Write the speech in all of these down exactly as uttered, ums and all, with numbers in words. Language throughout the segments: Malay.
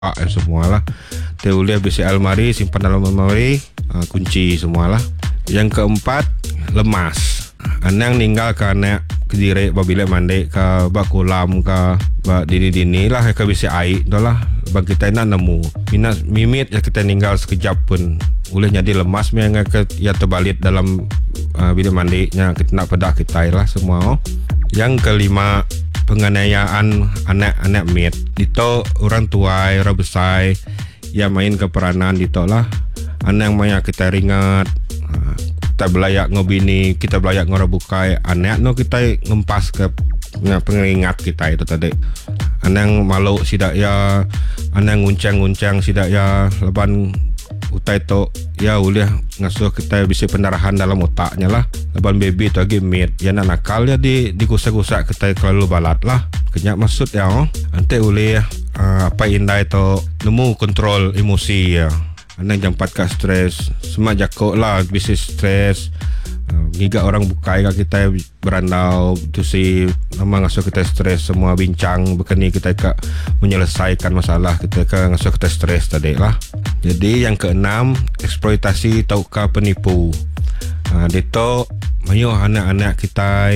dan semua lah. Kita boleh besi almari, simpan dalam almari, uh, kunci semua lah. Yang keempat, lemas. Anang ninggal ke anak kediri babila mandi ke bak kolam ke bak dini-dini lah ke besi air tu lah. Bang kita nak nemu minat mimit ya kita ninggal sekejap pun boleh jadi lemas yang ke ya terbalik dalam uh, bilik mandinya kita nak pedak kita lah semua. Oh. Yang kelima, penganiayaan anak-anak mit. Dito orang tua, orang besar yang main ke peranan dito lah. Anak yang banyak kita ringat, uh, kita belayak ngobini, kita belayak ngorabukai anak no kita ngempas ke pengingat kita itu tadi. Anang malu sidak ya, anang nguncang-nguncang sidak ya, leban utai to ya boleh ngasuh kita bisa pendarahan dalam otaknya lah. Leban baby tu lagi mit, ya nak nakal ya di dikusak-kusak kita terlalu balat lah. Kenyak maksud ya, oh. Nanti boleh uh, apa indah itu nemu kontrol emosi ya. Anang jampat ke stres, semua jakok lah bisa stres. Giga orang bukai ke kita berandau tu si nama ngasuh kita stres semua bincang bekeni kita ke menyelesaikan masalah kita ke ngasuh kita stres tadi lah. Jadi yang keenam, eksploitasi atau ke penipu. Ha, dito mayu anak-anak kita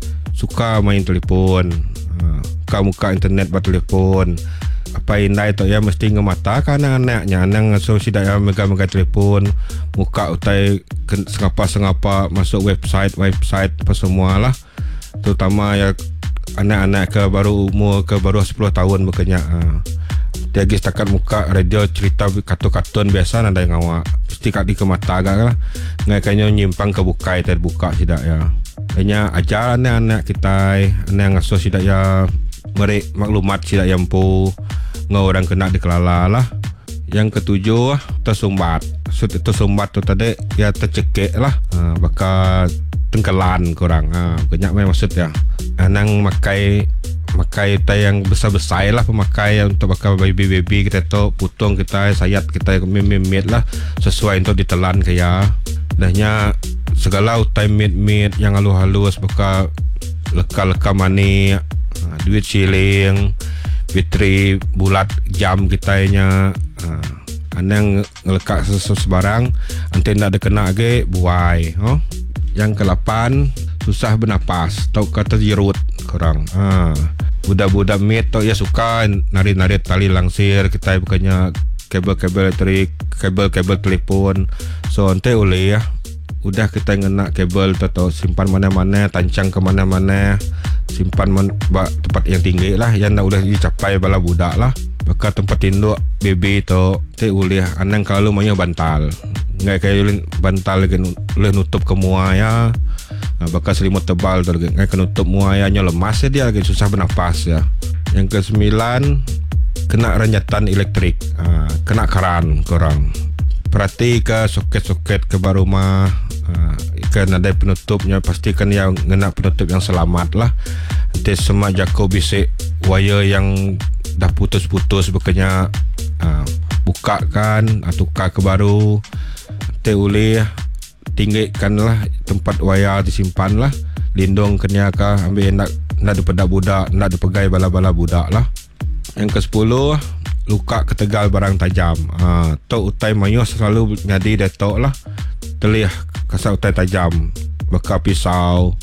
suka main telefon, ha, muka-muka internet buat telefon. Apa indah itu ya mesti ngemata kan anak-anaknya anak ngasuh sidak ya megang-megang telefon muka utai sengapa-sengapa masuk website website apa semua lah, terutama ya anak-anak ke baru umur ke baru sepuluh tahun bukannya. Ha. Dia lagi setakat muka radio cerita kartun-kartun biasa nada yang awak mesti kat di ke mata agak lah ngai kanyo nyimpang ke bukai terbuka sidak ya. Hanya ajar anak-anak kita anak ngasuh sidak ya merek maklumat sidak yampu ngau orang kena dikelala lah. Yang ketujuh, tersumbat. So, tersumbat tu tadi ya tercekik lah, ha, bakal tengkelan korang. Ha, banyak main maksud ya. Anang makai makai yang besar-besar lah, pemakai untuk bakal baby-baby kita tu putung kita sayat kita mimit lah sesuai untuk ditelan kaya. Dahnya segala utai mit-mit yang halus-halus bakal leka-leka mani, ha, duit siling, bateri bulat jam kitanya, uh, anang ngelekat sesuatu sebarang nanti nak ada kena lagi buai. Oh. Yang kelapan, susah bernapas tau kata jerut korang. Uh, budak-budak mit tau ya suka nari-nari tali langsir kita bukannya kabel-kabel elektrik, kabel-kabel telefon. So nanti oleh ya udah kita ngena kabel atau simpan mana-mana, tancang ke mana-mana, simpan man, bak, tempat yang tinggi lah yang dah udah dicapai bala budak lah. Bakal tempat tinduk baby tu te ulih anang kalau banyak bantal ngai kayak bantal lagi boleh nutup ke muaya, bakal selimut tebal tu lagi ngai ke nutup muayanya lemas ya dia lagi susah bernapas ya. Yang kesembilan, kena ranjatan elektrik, ha, kena karan korang. Perhati ke soket-soket ke bar rumah, uh, kan ada penutupnya, pastikan yang kena penutup yang selamat lah. Nanti semua jako bisik wire yang dah putus-putus bukannya uh, buka kan atau tukar ke baru. Nanti boleh tinggikan lah tempat wire disimpan lah, lindung kena ke ambil nak nak dipedak budak, nak dipegai bala-bala budak lah. Yang kesepuluh, luka ketegal barang tajam. Ha, tok utai mayu selalu jadi detok lah. Telih kasar utai tajam. Bakal pisau,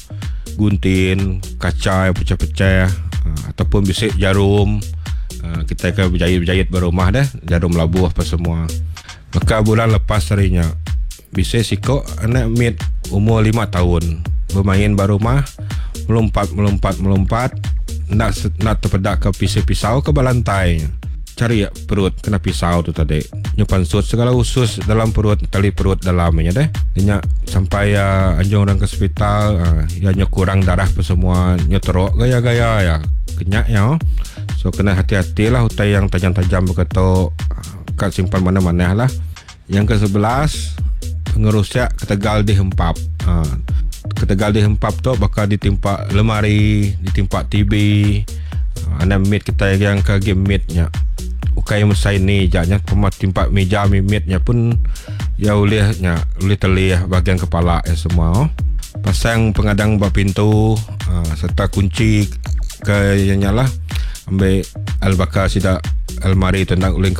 gunting, kaca yang pecah-pecah, ha, ataupun bisik jarum. Ha, kita akan berjahit-berjahit berumah dah, jarum labuh apa semua. Bakal bulan lepas harinya, bisik sikok anak mit umur lima tahun bermain berumah, melompat, melompat, melompat. Nak nak terpedak ke pisau-pisau ke balantai. Cari ya perut kena pisau tu tadi. Nyupan sut segala usus dalam perut, tali perut dalamnya deh. Dia sampai ya anjung orang ke hospital, uh, ya nyo kurang darah apa semua, nyo teruk gaya-gaya ya. Kenyak ya. So kena hati-hatilah utai yang tajam-tajam begitu, uh, kat simpan mana-mana lah. Yang ke sebelas, pengerusyak ketegal dihempap. Uh, ketegal dihempap tu bakal ditimpa lemari, ditimpa T V. Uh, anak mate kita yang ke game mate-nya. Ukai mesai ni janya pemat timpak meja mimitnya pun ya ulihnya ulih telih bahagian kepala ya semua. Oh. Pasang pengadang bak pintu, uh, serta kunci ke yang nyala, ambil al bakar sidak almari tentang ulin